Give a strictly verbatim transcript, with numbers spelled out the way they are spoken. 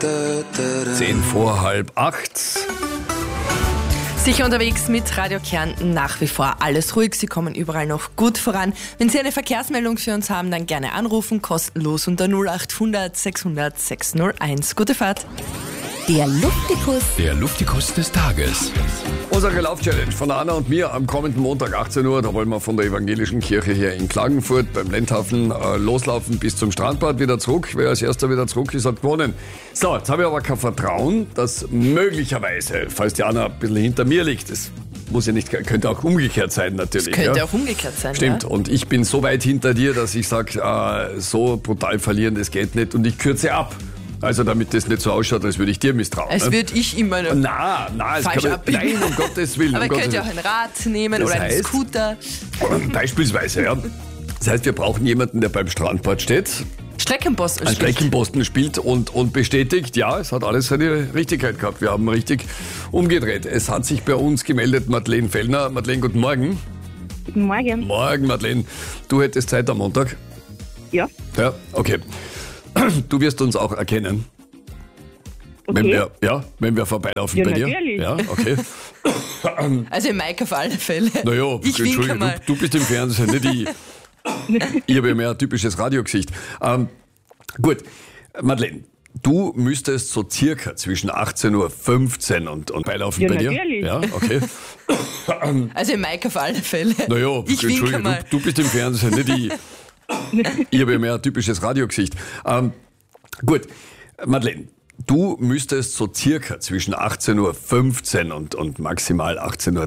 Zehn vor halb acht. Sicher unterwegs mit Radio Kärnten, nach wie vor alles ruhig. Sie kommen überall noch gut voran. Wenn Sie eine Verkehrsmeldung für uns haben, dann gerne anrufen, kostenlos unter null acht hundert sechshundert sechshunderteins. Gute Fahrt. Der Luftikus. Der Luftikus des Tages. Unsere Lauf-Challenge von Anna und mir am kommenden Montag achtzehn Uhr. Da wollen wir von der evangelischen Kirche hier in Klagenfurt beim Lendhafen äh, loslaufen bis zum Strandbad, wieder zurück. Wer als erster wieder zurück ist, hat gewonnen. So, jetzt habe ich aber kein Vertrauen, dass möglicherweise, falls die Anna ein bisschen hinter mir liegt, das muss ja nicht, könnte auch umgekehrt sein natürlich. Das könnte ja? auch umgekehrt sein. Stimmt, Ja? Und ich bin so weit hinter dir, dass ich sage, äh, so brutal verlieren, das geht nicht und ich kürze ab. Also damit das nicht so ausschaut, als würde ich dir misstrauen. Als ne? würde ich immer noch Na, na, es falsch kann man, abbiegen. nein, um Gottes Willen. Aber um ihr Gottes könnt ja auch Willen. ein Rad nehmen Das oder einen heißt- Scooter. Beispielsweise, ja. Das heißt, wir brauchen jemanden, der beim Strandbad steht, Streckenposten einen spielt. Streckenposten spielt und, und bestätigt, ja, es hat alles seine Richtigkeit gehabt. Wir haben richtig umgedreht. Es hat sich bei uns gemeldet Madeleine Fellner. Madeleine, guten Morgen. Guten Morgen. Morgen, Madeleine. Du hättest Zeit am Montag? Ja, Ja, okay. Du wirst uns auch erkennen. Wenn okay. wir, ja, wenn wir vorbeilaufen Ja, bei dir. natürlich. Ja, okay. Also im Mike auf alle Fälle. Naja, ich winke Entschuldigung, mal. du, du bist im Fernsehen, nicht ich. Ich habe ja mehr ein typisches Radiogesicht. Ähm, gut, Madeleine, du müsstest so circa zwischen achtzehn Uhr fünfzehn und, und beilaufen Ja, bei dir. natürlich. Ja, okay. Also im Mike auf alle Fälle. Naja, ich winke Entschuldigung, mal. du, du bist im Fernsehen, nicht ich. Ich habe ja mehr ein typisches Radiogesicht. Ähm, gut, Madeleine, du müsstest so circa zwischen achtzehn Uhr fünfzehn und, und maximal achtzehn Uhr